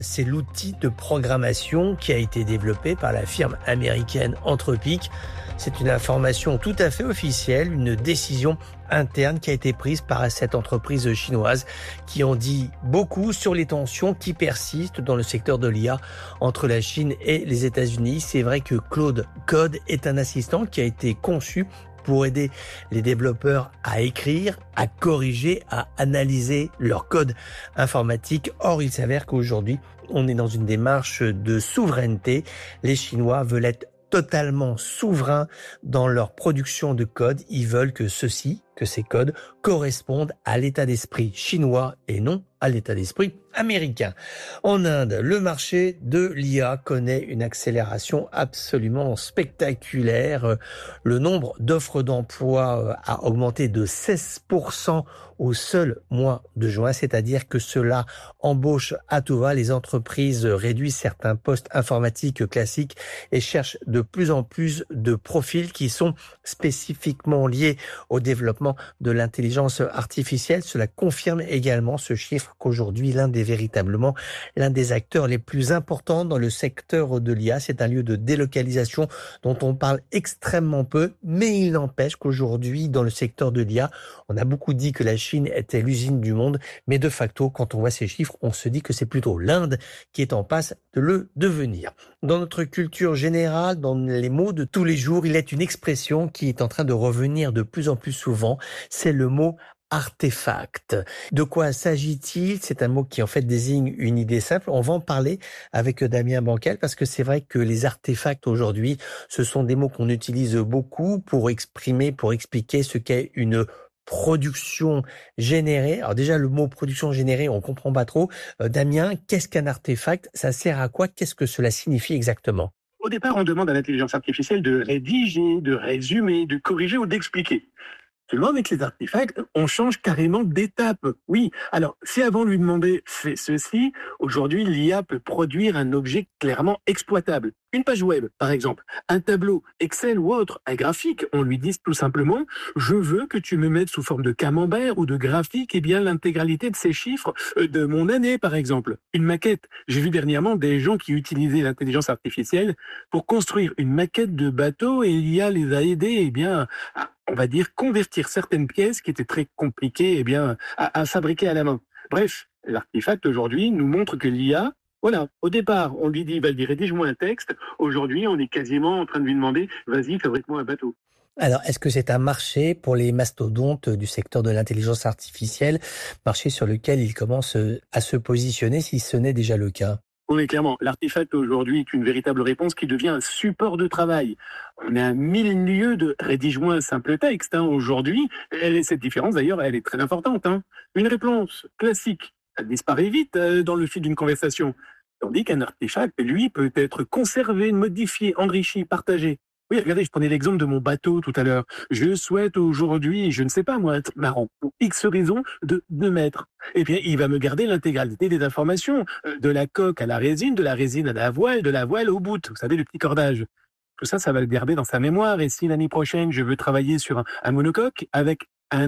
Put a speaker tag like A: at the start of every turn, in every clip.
A: C'est l'outil de programmation qui a été développé par la firme américaine Anthropic. C'est une information tout à fait officielle, une décision interne qui a été prise par cette entreprise chinoise qui en dit beaucoup sur les tensions qui persistent dans le secteur de l'IA entre la Chine et les États-Unis. C'est vrai que Claude Code est un assistant qui a été conçu pour aider les développeurs à écrire, à corriger, à analyser leur code informatique. Or, il s'avère qu'aujourd'hui, on est dans une démarche de souveraineté. Les Chinois veulent être totalement souverains dans leur production de code. Ils veulent que ces codes correspondent à l'état d'esprit chinois et non à l'état d'esprit américain. En Inde, le marché de l'IA connaît une accélération absolument spectaculaire. Le nombre d'offres d'emploi a augmenté de 16% au seul mois de juin, c'est-à-dire que cela embauche à tout va. Les entreprises réduisent certains postes informatiques classiques et cherchent de plus en plus de profils qui sont spécifiquement liés au développement de l'intelligence artificielle. Cela confirme également ce chiffre qu'aujourd'hui, véritablement l'un des acteurs les plus importants dans le secteur de l'IA. C'est un lieu de délocalisation dont on parle extrêmement peu, mais il n'empêche qu'aujourd'hui, dans le secteur de l'IA, on a beaucoup dit que la Chine était l'usine du monde, mais de facto, quand on voit ces chiffres, on se dit que c'est plutôt l'Inde qui est en passe de le devenir. Dans notre culture générale, dans les mots de tous les jours, il est une expression qui est en train de revenir de plus en plus souvent, c'est le mot artefact. De quoi s'agit-il? C'est un mot qui en fait désigne une idée simple. On va en parler avec Damien Bancal parce que c'est vrai que les artefacts aujourd'hui, ce sont des mots qu'on utilise beaucoup pour exprimer, pour expliquer ce qu'est une production générée. Alors déjà, le mot production générée, on comprend pas trop. Damien, qu'est-ce qu'un artefact? Ça sert à quoi? Qu'est-ce que cela signifie exactement?
B: Au départ, on demande à l'intelligence artificielle de rédiger, de résumer, de corriger ou d'expliquer. Seulement, avec les artefacts, on change carrément d'étape. Oui, alors, si avant lui demander fais ceci, aujourd'hui, l'IA peut produire un objet clairement exploitable. Une page web, par exemple, un tableau, Excel ou autre, un graphique, on lui dit tout simplement, je veux que tu me mettes sous forme de camembert ou de graphique, eh bien, l'intégralité de ces chiffres de mon année, par exemple. Une maquette. J'ai vu dernièrement des gens qui utilisaient l'intelligence artificielle pour construire une maquette de bateau et l'IA les a aidés, eh bien, on va dire, convertir certaines pièces qui étaient très compliquées à fabriquer à la main. Bref, l'artefact aujourd'hui nous montre que l'IA, voilà, au départ, on lui dit, vas-y, rédige-moi un texte. Aujourd'hui, on est quasiment en train de lui demander, vas-y, fabrique-moi un bateau.
A: Alors, est-ce que c'est un marché pour les mastodontes du secteur de l'intelligence artificielle, marché sur lequel ils commencent à se positionner, si ce n'est déjà le cas?
B: Oui, clairement. L'artefact aujourd'hui est une véritable réponse qui devient un support de travail. On est à mille lieues de rédige-moi un simple texte. Aujourd'hui, cette différence d'ailleurs, elle est très importante. Une réponse classique, elle disparaît vite dans le fil d'une conversation. Tandis qu'un artefact, lui, peut être conservé, modifié, enrichi, partagé. Oui, regardez, je prenais l'exemple de mon bateau tout à l'heure. Je souhaite aujourd'hui, je ne sais pas moi, être marrant, pour X raison, de 2 mètres. Eh bien, il va me garder l'intégralité des informations, de la coque à de la résine à de la voile au bout. Vous savez, le petit cordage. Tout ça, ça va le garder dans sa mémoire. Et si l'année prochaine, je veux travailler sur un monocoque avec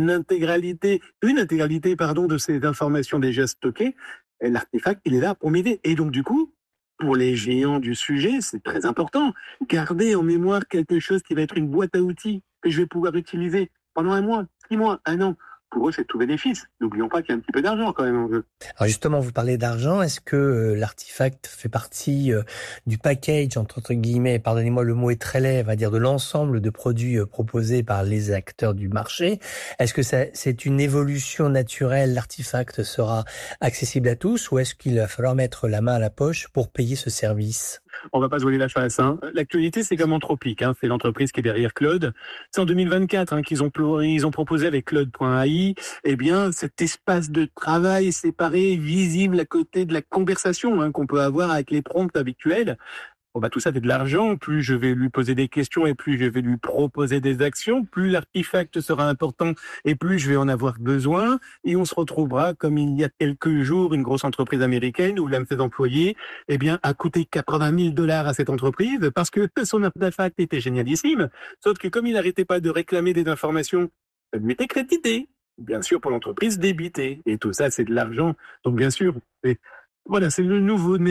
B: une intégralité, pardon, de ces informations déjà stockées, l'artefact, il est là pour m'aider. Et donc, du coup, pour les géants du sujet, c'est très important. Garder en mémoire quelque chose qui va être une boîte à outils que je vais pouvoir utiliser pendant 1 mois, 6 mois, 1 an. Pour eux, c'est tout bénéfice. N'oublions pas qu'il y a un petit peu d'argent quand même en jeu.
A: Alors justement, vous parlez d'argent. Est-ce que l'artefact fait partie du package, entre guillemets, pardonnez-moi, le mot est très laid, on va dire, de l'ensemble de produits proposés par les acteurs du marché? Est-ce que c'est une évolution naturelle, l'artefact sera accessible à tous, ou est-ce qu'il va falloir mettre la main à la poche pour payer ce service?
B: On va pas se voiler la face. L'actualité, c'est comme Anthropic. C'est l'entreprise qui est derrière Claude. C'est en 2024 qu'ils ont proposé avec Claude.ai, eh bien, cet espace de travail séparé, visible à côté de la conversation qu'on peut avoir avec les prompts habituels. Bon, tout ça fait de l'argent. Plus je vais lui poser des questions et plus je vais lui proposer des actions, plus l'artefact sera important et plus je vais en avoir besoin. Et on se retrouvera, comme il y a quelques jours, une grosse entreprise américaine où l'un de ses employés, eh bien, a coûté 80 000 dollars à cette entreprise parce que son artefact était génialissime. Sauf que comme il n'arrêtait pas de réclamer des informations, ça lui était crédité. Bien sûr, pour l'entreprise, débité. Et tout ça, c'est de l'argent. Donc, bien sûr, voilà, c'est le nouveau